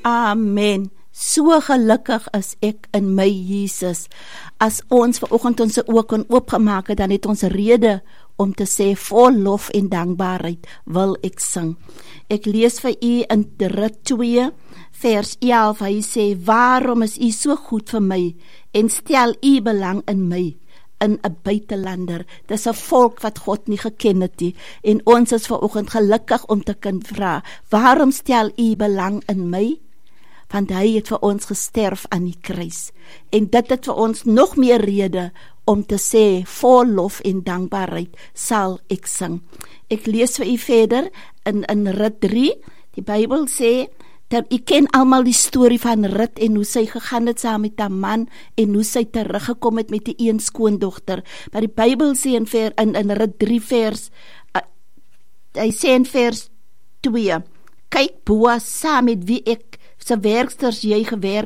Amen. So gelukkig is ek in my Jesus. As ons vanoggend ons oë kon oopgemaak het, dan het ons rede om te sê, vol lof en dankbaarheid wil ek sing. Ek lees vir u in Rut 2, vers 11, hy sê, waarom is u so goed vir my, en stel u belang in my, in 'n buitelander. Dis 'n volk wat God nie geken het nie, en ons is vanoggend gelukkig om te kan vra, waarom stel u belang in my? Want hy het vir ons gesterf aan die kruis, en dit het vir ons nog meer rede om te sê, vol lof en dankbaarheid sal ek sing. Ek lees vir u verder in Rut 3, die Bybel sê, u ken almal die storie van Rut en hoe sy gegaan het saam met haar man en hoe sy teruggekom het met die een skoondogter. Maar die Bybel sê in Rut 3 vers, hy sê in vers 2, kyk Boas saam met wie ek se werksters jy gewerk